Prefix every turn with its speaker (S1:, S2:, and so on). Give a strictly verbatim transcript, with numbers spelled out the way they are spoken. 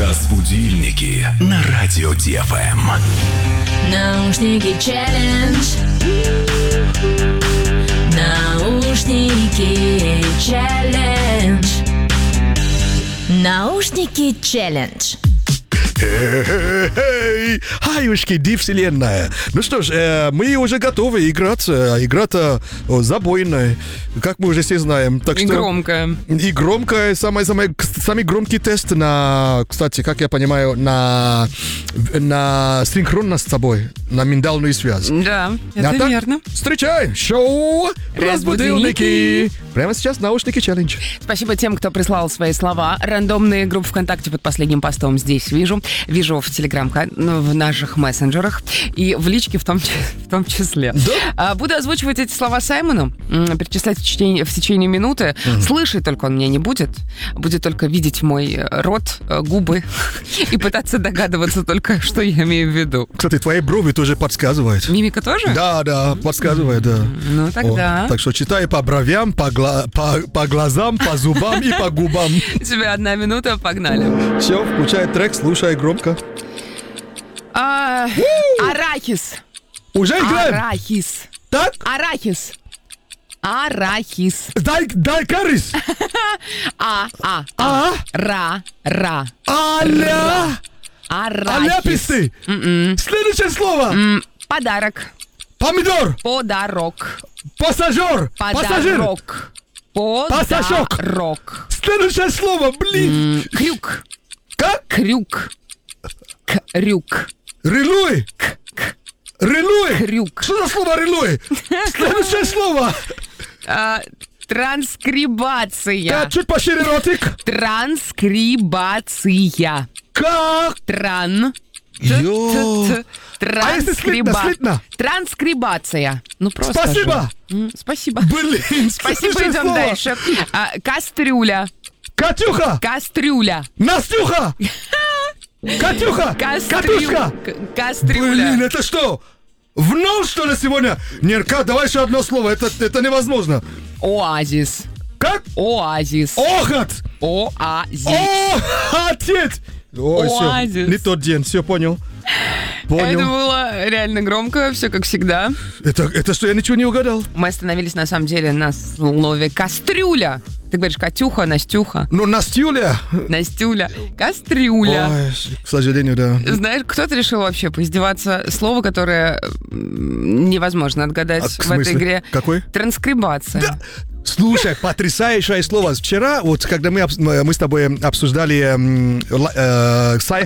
S1: Разбудильники на радио Ди Эф Эм.
S2: Наушники челлендж. Наушники челлендж. Наушники челлендж.
S3: Эй, хаюшки, Ди Вселенная. Ну что ж, э, мы уже готовы играть. Игра-то о, забойная, как мы уже все знаем. Так
S4: И
S3: что,
S4: громкая.
S3: И громкая. Самый, самый, самый громкий тест на, кстати, как я понимаю, на, на синхронность с собой, на миндальную связь.
S4: Да, это
S3: А так,
S4: верно.
S3: Встречай, шоу «Разбудильники». Прямо сейчас наушники челлендж.
S4: Спасибо тем, кто прислал свои слова. Рандомные группы ВКонтакте под последним постом здесь вижу. Вижу в Телеграм, в наших мессенджерах и в личке в том, в том числе.
S3: Да?
S4: Буду озвучивать эти слова Саймону, перечислять в течение, в течение минуты. Угу. Слышать только он меня не будет. Будет только видеть мой рот, губы и пытаться догадываться только, что я имею в виду.
S3: Кстати, твои брови тоже подсказывают.
S4: Мимика тоже?
S3: Да, да, подсказывает, да.
S4: Ну, тогда...
S3: О, так что читай по бровям, по, гла- по, по глазам, по зубам и по губам.
S4: У тебя одна минута, погнали.
S3: Все, включай трек, слушай громко.
S4: А, арахис.
S3: Уже играем?
S4: Арахис.
S3: Так?
S4: Арахис. Арахис.
S3: Дай, дай карис.
S4: А, а,
S3: А?
S4: ра, ра.
S3: Аля.
S4: Арахис.
S3: Аляписты.
S4: М-м.
S3: Следующее слово.
S4: М, Подарок.
S3: Помидор.
S4: Подарок.
S3: Пассажир. Пассажир.
S4: Подарок.
S3: Пассажок.
S4: Подарок.
S3: Следующее слово, блин.
S4: М, Крюк.
S3: Как?
S4: Крюк. Крюк.
S3: Релуй. Релуй.
S4: Крюк.
S3: Что за слово релуй? Следующее слово.
S4: А, Транскрибация.
S3: Да, чуть пошире ротик.
S4: Транскрибация.
S3: Как?
S4: Тран.
S3: Йо.
S4: Т- т-
S3: А если слитно,
S4: Транскриба-
S3: слитно?
S4: Транскрибация. Ну просто.
S3: Спасибо.
S4: же. М, Спасибо.
S3: Блин,
S4: Спасибо,
S3: следующее
S4: идем
S3: слово.
S4: дальше. А, Кастрюля.
S3: Катюха.
S4: Кастрюля.
S3: Настюха. Катюха.
S4: Кастрю-
S3: Катюшка.
S4: К- Кастрюля.
S3: Блин, это что? В ноль, что ли, сегодня? Нерка, давай еще одно слово. Это, это невозможно.
S4: Оазис.
S3: Как?
S4: Оазис.
S3: Охот.
S4: Оазис.
S3: О, отец. Ой, все.
S4: Оазис.
S3: Не тот день, все, понял.
S4: Это
S3: Понял.
S4: было реально громко, все как всегда.
S3: Это, это что, я ничего не угадал?
S4: Мы остановились на самом деле на слове кастрюля. Ты говоришь Катюха, Настюха,
S3: Ну, Настюля.
S4: Настюля, кастрюля.
S3: Ой, к сожалению, да.
S4: Знаешь, кто-то решил вообще поиздеваться. Слово, которое м, невозможно отгадать
S3: А,
S4: в
S3: в смысле?
S4: этой игре.
S3: Какой?
S4: Транскрибация.
S3: Да. Слушай, потрясающее слово. Вчера, вот когда мы, обс- мы с тобой обсуждали э, э, сайт